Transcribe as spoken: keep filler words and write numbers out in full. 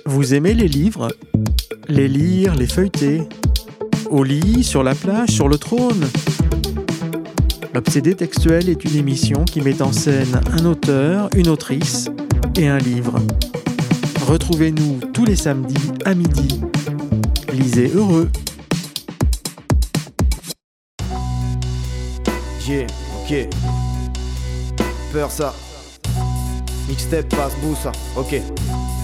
Vous aimez les livres ? Les lire, les feuilleter ? Au lit, sur la plage, sur le trône ? L'Obsédé textuel est une émission qui met en scène un auteur, une autrice et un livre. Retrouvez-nous tous les samedis à midi. Lisez heureux. Yeah, ok. Peur ça. Mixtape passe, boussa, ok.